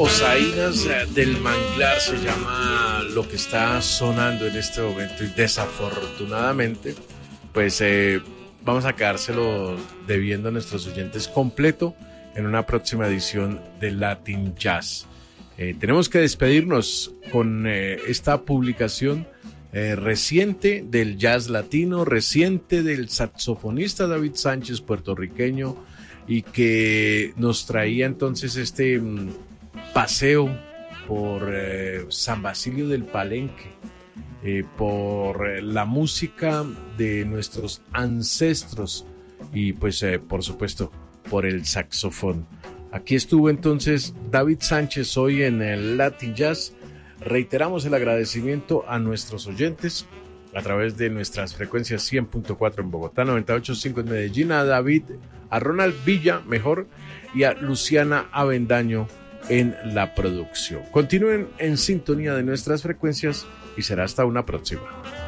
Osaínas del Manglar se llama lo que está sonando en este momento, y desafortunadamente pues vamos a quedárselo debiendo a nuestros oyentes completo en una próxima edición de Latin Jazz. Tenemos que despedirnos con esta publicación reciente del jazz latino, reciente del saxofonista David Sánchez, puertorriqueño, y que nos traía entonces este paseo por San Basilio del Palenque, por la música de nuestros ancestros y pues por supuesto por el saxofón. Aquí estuvo entonces David Sánchez hoy en el Latin Jazz. Reiteramos el agradecimiento a nuestros oyentes a través de nuestras frecuencias 100.4 en Bogotá, 98.5 en Medellín, a David, a Ronald Villa, mejor, y a Luciana Avendaño en la producción. Continúen en sintonía de nuestras frecuencias y será hasta una próxima.